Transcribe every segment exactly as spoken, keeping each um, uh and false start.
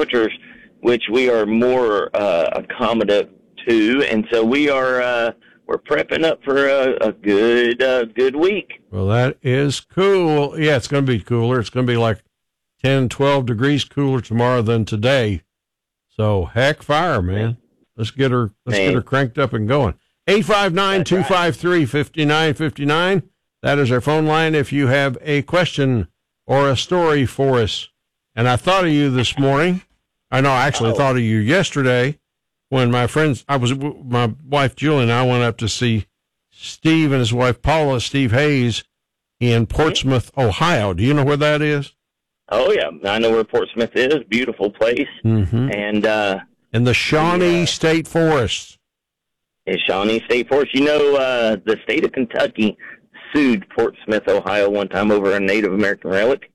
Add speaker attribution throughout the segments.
Speaker 1: temperatures, which we are more uh, accommodative to, and so we are uh, we're prepping up for a, a good uh, good week.
Speaker 2: Well, that is cool. Yeah, it's going to be cooler. It's going to be like ten, twelve degrees cooler tomorrow than today. So heck fire, man. Let's get her let's man. get her cranked up and going. eight five nine, two five three, five nine five nine. That is our phone line if you have a question or a story for us. And I thought of you this morning. I know I actually oh. thought of you yesterday when my friends, I was, my wife Julie and I went up to see Steve and his wife Paula, Steve Hayes, in Portsmouth, Ohio. Do you know where that is?
Speaker 1: Oh, yeah. I know where Portsmouth is. Beautiful place.
Speaker 2: Mm-hmm.
Speaker 1: And, uh,
Speaker 2: in the Shawnee
Speaker 1: yeah.
Speaker 2: State Forest.
Speaker 1: In Shawnee State Forest. You know, uh, the state of Kentucky sued Portsmouth, Ohio one time over a Native American relic.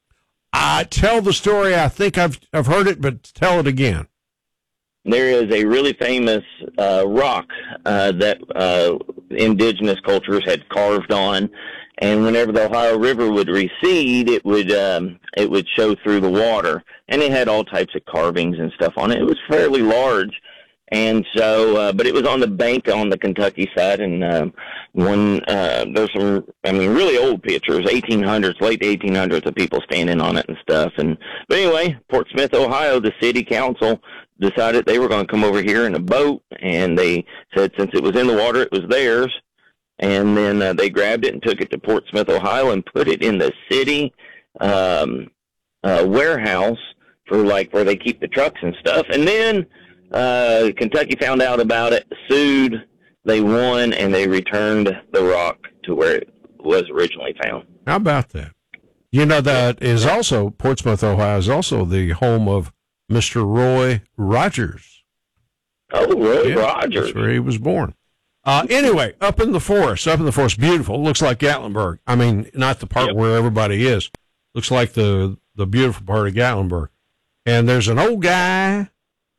Speaker 2: I tell the story. I think I've I've heard it, but tell it again.
Speaker 1: There is a really famous uh, rock uh, that uh, indigenous cultures had carved on, and whenever the Ohio River would recede, it would um, it would show through the water, and it had all types of carvings and stuff on it. It was fairly large, and so, uh, but it was on the bank on the Kentucky side, and um, one uh, there's some, I mean, really old pictures, eighteen hundreds, late eighteen hundreds, of people standing on it and stuff. And but anyway, Portsmouth, Ohio, the city council decided they were going to come over here in a boat, and they said since it was in the water, it was theirs. And then uh, they grabbed it and took it to Portsmouth, Ohio, and put it in the city um, uh, warehouse for like where they keep the trucks and stuff. And then uh, Kentucky found out about it, sued, they won, and they returned the rock to where it was originally found.
Speaker 2: How about that? You know, that is also, Portsmouth, Ohio is also the home of Mister Roy Rogers.
Speaker 1: Oh, Roy
Speaker 2: yeah,
Speaker 1: Rogers.
Speaker 2: That's where he was born. Uh, anyway, up in the forest, up in the forest, beautiful. Looks like Gatlinburg. I mean, not the part yep. where everybody is. Looks like the, the beautiful part of Gatlinburg. And there's an old guy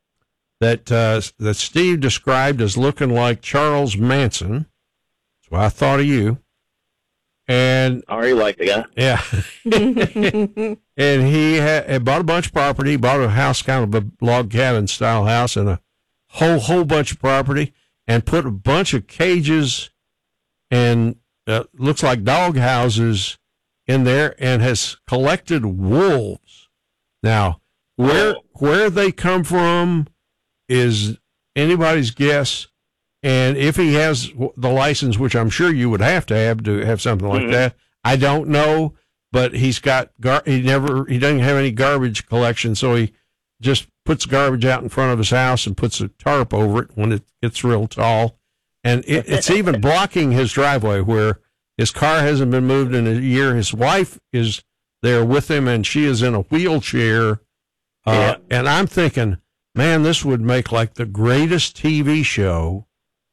Speaker 2: that uh, that Steve described as looking like Charles Manson. That's why I thought of you. And
Speaker 1: I already like the guy.
Speaker 2: Yeah. And he had, had bought a bunch of property, bought a house, kind of a log cabin style house, and a whole, whole bunch of property, and put a bunch of cages and uh, looks like dog houses in there, and has collected wolves. Now, where, oh. where they come from is anybody's guess. And if he has the license, which I'm sure you would have to have to have something like mm-hmm. that, I don't know, but he's got, gar- he never, he doesn't have any garbage collection. So he just puts garbage out in front of his house and puts a tarp over it when it gets real tall. And it, it's even blocking his driveway where his car hasn't been moved in a year. His wife is there with him, and she is in a wheelchair. Uh, yeah. And I'm thinking, man, this would make like the greatest T V show.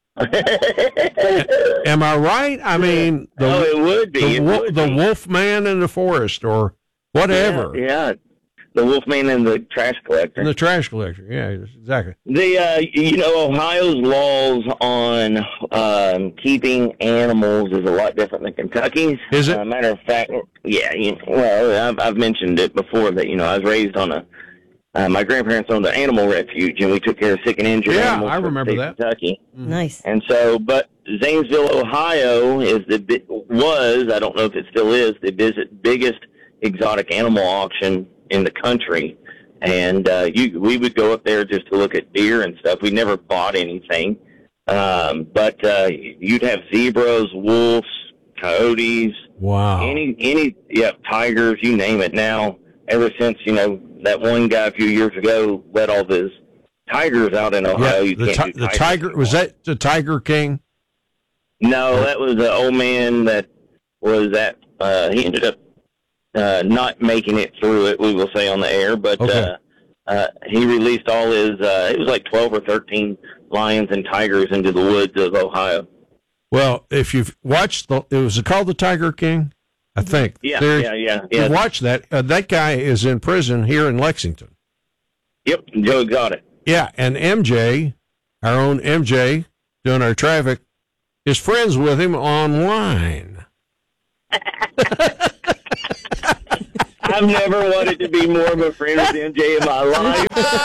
Speaker 2: Am I right? I mean, the,
Speaker 1: oh, it would be.
Speaker 2: The,
Speaker 1: it
Speaker 2: wo-
Speaker 1: would
Speaker 2: the
Speaker 1: be.
Speaker 2: wolf man in the forest, or whatever.
Speaker 1: Yeah, yeah. The wolf man and the trash collector.
Speaker 2: And the trash collector, yeah, exactly.
Speaker 1: The uh, you know, Ohio's laws on um, keeping animals is a lot different than Kentucky's.
Speaker 2: Is it?
Speaker 1: Uh, matter of fact, yeah. You know, well, I've, I've mentioned it before that you know I was raised on a. Uh, my grandparents owned an animal refuge, and we took care of sick and injured
Speaker 2: yeah,
Speaker 1: animals.
Speaker 2: Yeah, I remember that.
Speaker 1: Kentucky.
Speaker 3: Nice.
Speaker 1: And so, but Zanesville, Ohio, is the was I don't know if it still is the visit, biggest exotic animal auction in the country. And uh, you, we would go up there just to look at deer and stuff. We never bought anything, um, but uh, you'd have zebras, wolves, coyotes.
Speaker 2: Wow.
Speaker 1: Any any yeah, tigers, you name it. Now, ever since you know. That one guy a few years ago let all his tigers out in Ohio.
Speaker 2: Yeah,
Speaker 1: you
Speaker 2: the,
Speaker 1: can't
Speaker 2: ti-
Speaker 1: do
Speaker 2: the tiger was that the Tiger King?
Speaker 1: No, that was the old man that was that. Uh, he ended up uh, not making it through it. We will say on the air, but
Speaker 2: okay.
Speaker 1: uh, uh, he released all his. Uh, it was like twelve or thirteen lions and tigers into the woods of Ohio.
Speaker 2: Well, if you've watched the, it was called the Tiger King. I think.
Speaker 1: Yeah,
Speaker 2: There's,
Speaker 1: yeah, yeah, yeah.
Speaker 2: You watch that. Uh, that guy is in prison here in Lexington.
Speaker 1: Yep, Joe Exotic.
Speaker 2: Yeah, and M J, our own M J, doing our traffic, is friends with him online.
Speaker 1: I I've never wanted to be more of a friend with M J in my life.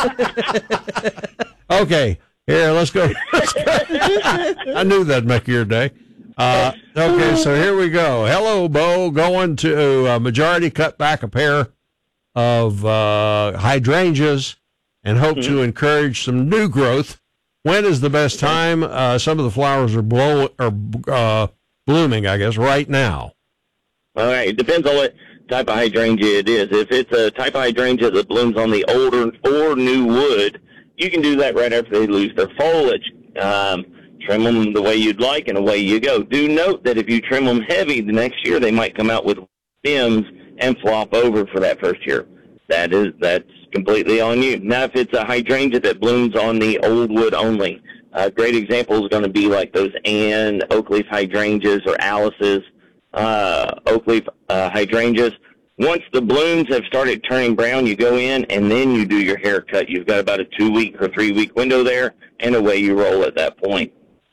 Speaker 2: Okay, here, let's go. I knew that'd make your day. Uh, okay, so here we go. Hello, Bo. Going to uh, majority cut back a pair of uh, hydrangeas and hope mm-hmm. to encourage some new growth. When is the best time? Uh, some of the flowers are blow are uh, blooming, I guess, right now.
Speaker 1: All right. It depends on what type of hydrangea it is. If it's a type of hydrangea that blooms on the older or new wood, you can do that right after they lose their foliage. Um, trim them the way you'd like, and away you go. Do note that if you trim them heavy, the next year they might come out with stems and flop over for that first year. That is, that's completely on you. Now, if it's a hydrangea that blooms on the old wood only, a great example is going to be like those Ann oak leaf hydrangeas or Alice's uh, oak leaf uh, hydrangeas. Once the blooms have started turning brown, you go in and then you do your haircut. You've got about a two-week or three-week window there, and away you roll at that point.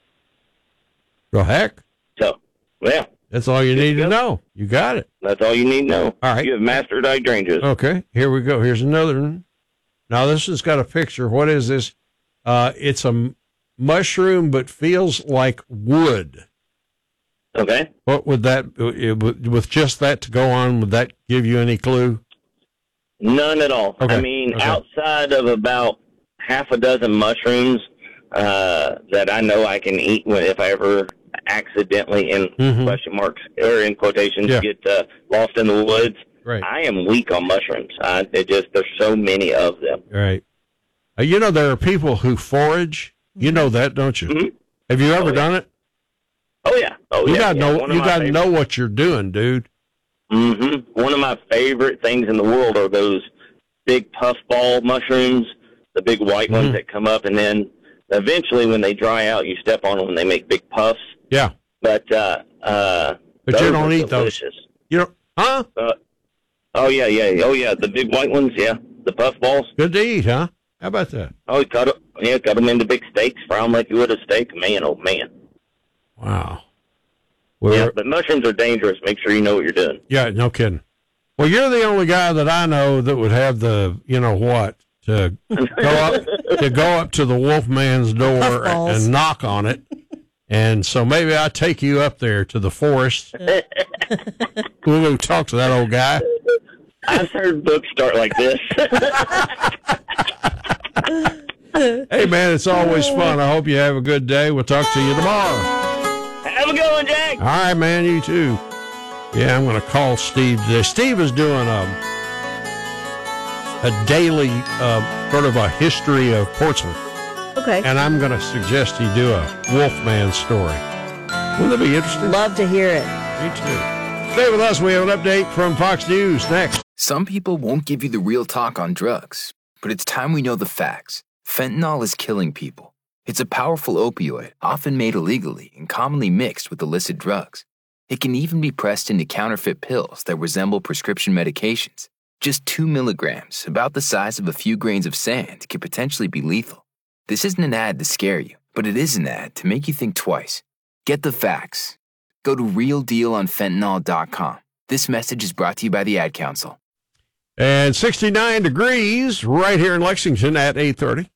Speaker 2: Go heck.
Speaker 1: So, well.
Speaker 2: That's all you need to know. You got it.
Speaker 1: That's all you need to know.
Speaker 2: All right.
Speaker 1: You have mastered hydrangeas.
Speaker 2: Okay, here we go. Here's another one. Now, this has got a picture. What is this? Uh, it's a mushroom, but feels like wood.
Speaker 1: Okay.
Speaker 2: What would that, with just that to go on, would that give you any clue?
Speaker 1: None at all.
Speaker 2: Okay.
Speaker 1: I mean,
Speaker 2: okay.
Speaker 1: outside of about half a dozen mushrooms uh, that I know I can eat when, if I ever accidentally, in mm-hmm. question marks or in quotations, yeah. get uh, lost in the woods.
Speaker 2: Right.
Speaker 1: I am weak on mushrooms. I, it just there's so many of them.
Speaker 2: Right. Uh, you know, there are people who forage. You know that, don't you?
Speaker 1: Mm-hmm.
Speaker 2: Have you ever
Speaker 1: oh, yeah.
Speaker 2: done it?
Speaker 1: Oh yeah. Oh
Speaker 2: you
Speaker 1: yeah.
Speaker 2: Gotta
Speaker 1: yeah.
Speaker 2: know, you got to know what you're doing, dude.
Speaker 1: Mm-hmm. One of my favorite things in the world are those big puffball mushrooms, the big white mm-hmm. ones that come up, and then eventually when they dry out, you step on them and they make big puffs.
Speaker 2: Yeah.
Speaker 1: But uh, uh,
Speaker 2: but you don't eat
Speaker 1: delicious.
Speaker 2: those. You don't, huh?
Speaker 1: Uh, oh yeah, yeah, oh yeah, the big white ones, yeah, the puff balls.
Speaker 2: Good to eat, huh? How about that?
Speaker 1: Oh, cut them, yeah, cut them into big steaks, fry them like you would a steak. Man, oh man.
Speaker 2: Wow.
Speaker 1: Well, yeah, but mushrooms are dangerous. Make sure you know what you're doing.
Speaker 2: Yeah, no kidding. Well, you're the only guy that I know that would have the, you know what, to go up to go up to the Wolfman's door and, and knock on it. And so maybe I'll take you up there to the forest. We'll go talk to that old guy.
Speaker 1: I've heard books start like this.
Speaker 2: Hey, man, it's always fun. I hope you have a good day. We'll talk to you tomorrow.
Speaker 1: Have a good one, Jack.
Speaker 2: All right, man, you too. Yeah, I'm going to call Steve today. Steve is doing a, a daily uh, sort of a history of Portsmouth.
Speaker 3: Okay.
Speaker 2: And I'm going to suggest he do a Wolfman story. Wouldn't that be interesting?
Speaker 3: Love to hear it.
Speaker 2: Me too. Stay with us. We have an update from Fox News next.
Speaker 4: Some people won't give you the real talk on drugs, but it's time we know the facts. Fentanyl is killing people. It's a powerful opioid, often made illegally and commonly mixed with illicit drugs. It can even be pressed into counterfeit pills that resemble prescription medications. Just two milligrams, about the size of a few grains of sand, can potentially be lethal. This isn't an ad to scare you, but it is an ad to make you think twice. Get the facts. Go to real deal on fentanyl dot com. This message is brought to you by the Ad Council.
Speaker 2: And sixty-nine degrees right here in Lexington at eight thirty.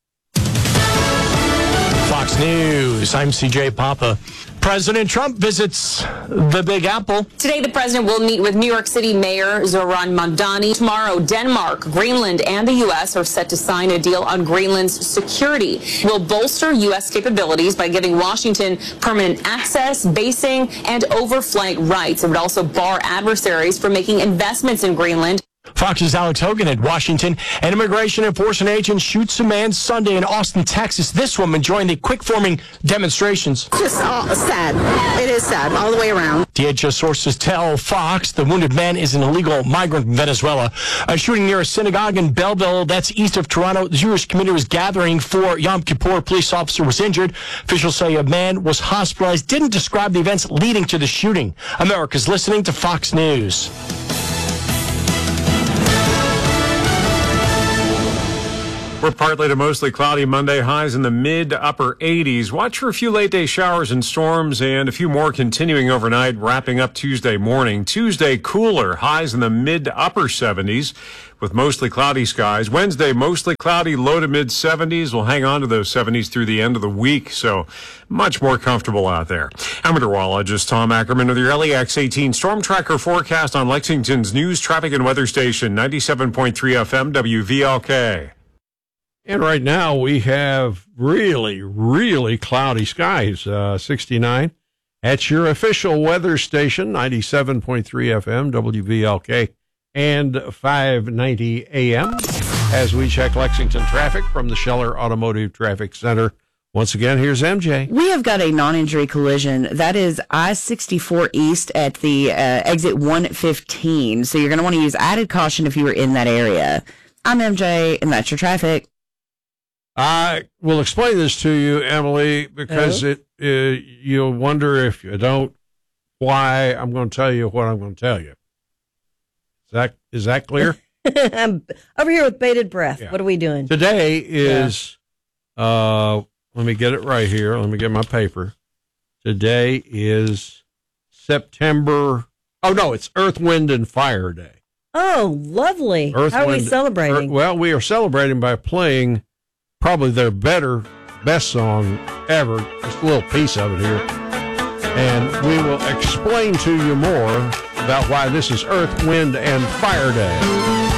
Speaker 5: Fox News, I'm C J Papa. President Trump visits the Big Apple.
Speaker 6: Today, the president will meet with New York City Mayor Zoran Mamdani. Tomorrow, Denmark, Greenland, and the U S are set to sign a deal on Greenland's security. Will bolster U S capabilities by giving Washington permanent access, basing, and overflight rights. It would also bar adversaries from making investments in Greenland.
Speaker 5: Fox's Alex Hogan at Washington. An immigration enforcement agent shoots a man Sunday in Austin, Texas. This woman joined the quick-forming demonstrations.
Speaker 7: Just all sad. It is sad all the way around.
Speaker 5: D H S sources tell Fox the wounded man is an illegal migrant from Venezuela. A shooting near a synagogue in Belleville, that's east of Toronto. The Jewish community was gathering for Yom Kippur. A police officer was injured. Officials say a man was hospitalized. Didn't describe the events leading to the shooting. America's listening to Fox News.
Speaker 3: We're partly to mostly cloudy Monday, highs in the mid to upper eighties. Watch for a few late day showers and storms and a few more continuing overnight, wrapping up Tuesday morning. Tuesday cooler, highs in the mid to upper seventies with mostly cloudy skies. Wednesday, mostly cloudy, low to mid seventies. We'll hang on to those seventies through the end of the week, so much more comfortable out there. I'm meteorologist Tom Ackerman with your L E X eighteen Storm Tracker forecast on Lexington's news, traffic, and weather station, ninety-seven point three F M W V L K.
Speaker 2: And right now we have really, really cloudy skies, uh, sixty-nine. At your official weather station, ninety-seven point three F M, W V L K, and five ninety A M. As we check Lexington traffic from the Scheller Automotive Traffic Center. Once again, here's M J.
Speaker 8: We have got a non-injury collision. That is I sixty-four East at the uh, exit one fifteen. So you're going to want to use added caution if you were in that area. I'm M J, and that's your traffic.
Speaker 2: I will explain this to you, Emily, because
Speaker 8: Oh.
Speaker 2: it uh, you'll wonder if you don't why I'm going to tell you what I'm going to tell you. Is that is that clear?
Speaker 9: I'm over here with bated breath.
Speaker 2: Yeah.
Speaker 9: What are we doing?
Speaker 2: Today is, uh, let me get it right here. Let me get my paper. Today is September. Oh, no, it's Earth, Wind, and Fire Day.
Speaker 9: Oh, lovely.
Speaker 2: Earth,
Speaker 9: How are we
Speaker 2: Wind-
Speaker 9: celebrating?
Speaker 2: Earth- well, we are celebrating by playing probably their better, best song ever. Just a little piece of it here. And we will explain to you more about why this is Earth, Wind, and Fire Day.